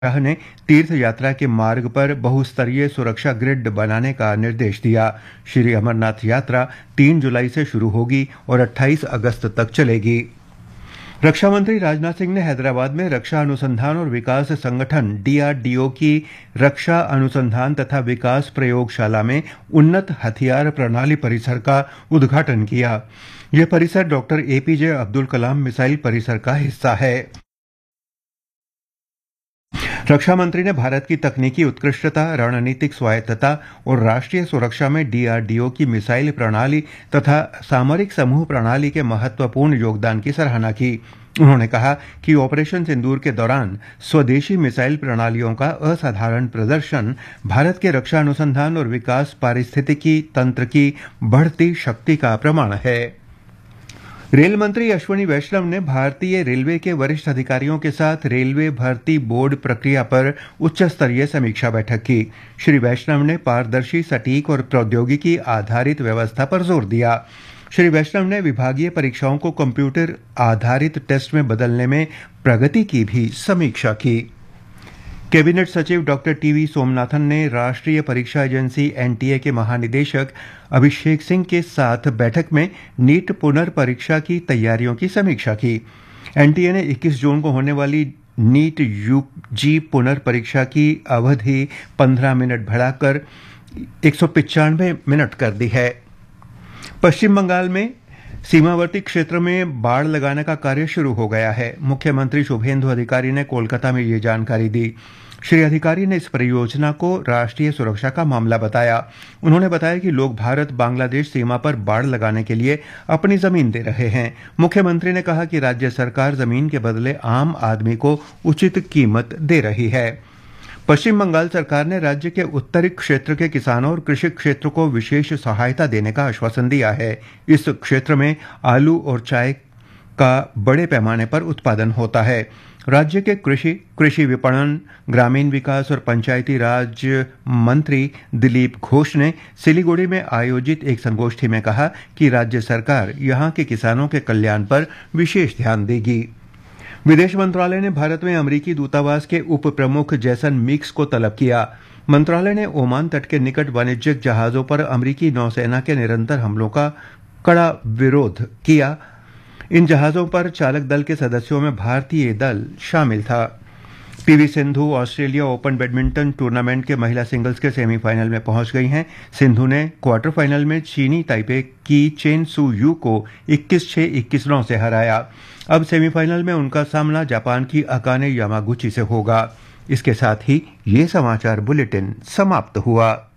शाह ने तीर्थ यात्रा के मार्ग पर बहुस्तरीय सुरक्षा ग्रिड बनाने का निर्देश दिया। श्री अमरनाथ यात्रा 3 जुलाई से शुरू होगी और 28 अगस्त तक चलेगी। रक्षा मंत्री राजनाथ सिंह ने हैदराबाद में रक्षा अनुसंधान और विकास संगठन DRDO की रक्षा अनुसंधान तथा विकास प्रयोगशाला में उन्नत हथियार प्रणाली परिसर का उद्घाटन किया। यह परिसर doctor APJ Abdul Kalam missile परिसर का हिस्सा है। रक्षा मंत्री ने भारत की तकनीकी उत्कृष्टता, रणनीतिक स्वायत्तता और राष्ट्रीय सुरक्षा में DRDO की मिसाइल प्रणाली तथा सामरिक समूह प्रणाली के महत्वपूर्ण योगदान की सराहना की। उन्होंने कहा कि ऑपरेशन सिंदूर के दौरान स्वदेशी मिसाइल प्रणालियों का असाधारण प्रदर्शन भारत के रक्षा अनुसंधान और विकास पारिस्थितिकी तंत्र की बढ़ती शक्ति का प्रमाण है। रेल मंत्री अश्विनी वैष्णव ने भारतीय रेलवे के वरिष्ठ अधिकारियों के साथ रेलवे भर्ती बोर्ड प्रक्रिया पर उच्च स्तरीय समीक्षा बैठक की। श्री वैष्णव ने पारदर्शी, सटीक और प्रौद्योगिकी आधारित व्यवस्था पर जोर दिया। श्री वैष्णव ने विभागीय परीक्षाओं को कंप्यूटर आधारित टेस्ट में बदलने में प्रगति की भी समीक्षा की। कैबिनेट सचिव डॉक्टर TV सोमनाथन ने राष्ट्रीय परीक्षा एजेंसी NTA के महानिदेशक अभिषेक सिंह के साथ बैठक में नीट पुनर्परीक्षा की तैयारियों की समीक्षा की। NTA ने 21 जून को होने वाली नीट UG पुनर्परीक्षा की अवधि 15 मिनट बढ़ाकर 195 मिनट कर दी है। पश्चिम बंगाल में सीमावर्ती क्षेत्र में बाड़ लगाने का कार्य शुरू हो गया है। मुख्यमंत्री शुभेंदु अधिकारी ने कोलकाता में ये जानकारी दी। श्री अधिकारी ने इस परियोजना को राष्ट्रीय सुरक्षा का मामला बताया। उन्होंने बताया कि लोग भारत बांग्लादेश सीमा पर बाड़ लगाने के लिए अपनी जमीन दे रहे हैं। मुख्यमंत्री ने कहा कि राज्य सरकार जमीन के बदले आम आदमी को उचित कीमत दे रही है। पश्चिम बंगाल सरकार ने राज्य के उत्तरी क्षेत्र के किसानों और कृषि क्षेत्र को विशेष सहायता देने का आश्वासन दिया है। इस क्षेत्र में आलू और चाय का बड़े पैमाने पर उत्पादन होता है। राज्य के कृषि विपणन, ग्रामीण विकास और पंचायती राज मंत्री दिलीप घोष ने सिलीगुड़ी में आयोजित एक संगोष्ठी में कहा कि राज्य सरकार यहां के किसानों के कल्याण पर विशेष ध्यान देगी। विदेश मंत्रालय ने भारत में अमेरिकी दूतावास के उप प्रमुख जैसन मिक्स को तलब किया। मंत्रालय ने ओमान तट के निकट वाणिज्यिक जहाजों पर अमेरिकी नौसेना के निरंतर हमलों का कड़ा विरोध किया। इन जहाजों पर चालक दल के सदस्यों में भारतीय दल शामिल था। PV Sindhu Australia open badminton tournament के महिला सिंगल्स के सेमीफाइनल में पहुंच गई हैं। सिंधु ने क्वार्टर फाइनल में चीनी ताइपे की चेन सू यू को 21-6, 21-9 से हराया। अब सेमीफाइनल में उनका सामना जापान की अकाने यामागुची से होगा। इसके साथ ही ये समाचार बुलेटिन समाप्त हुआ।